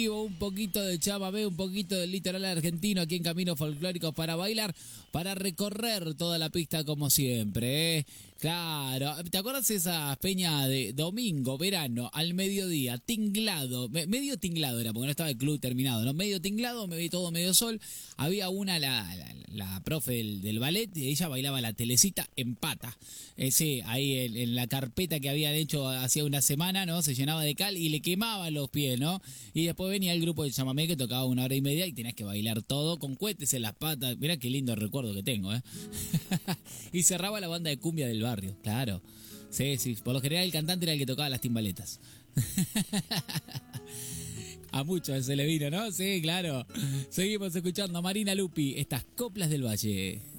Un poquito de chamamé, un poquito del litoral argentino aquí en Caminos Folclóricos para bailar, para recorrer toda la pista como siempre, ¿eh? Claro, ¿te acuerdas esa peña de domingo, verano, al mediodía, tinglado, medio tinglado era, porque no estaba el club terminado, ¿no? Medio tinglado, me vi todo medio sol, había una, la profe del ballet, y ella bailaba la telecita en pata, sí, ahí en la carpeta que habían hecho hacía una semana, ¿no? Se llenaba de cal y le quemaban los pies, ¿no? Y después venía el grupo de chamamé que tocaba 1 hora y media y tenías que bailar todo con cohetes en las patas, mirá qué lindo recuerdo que tengo, ¿eh? Y cerraba la banda de cumbia del barrio, claro. Sí, sí, por lo general el cantante era el que tocaba las timbaletas. A muchos se le vino, ¿no? Sí, claro. Seguimos escuchando a Marina Lupi, estas coplas del Valle.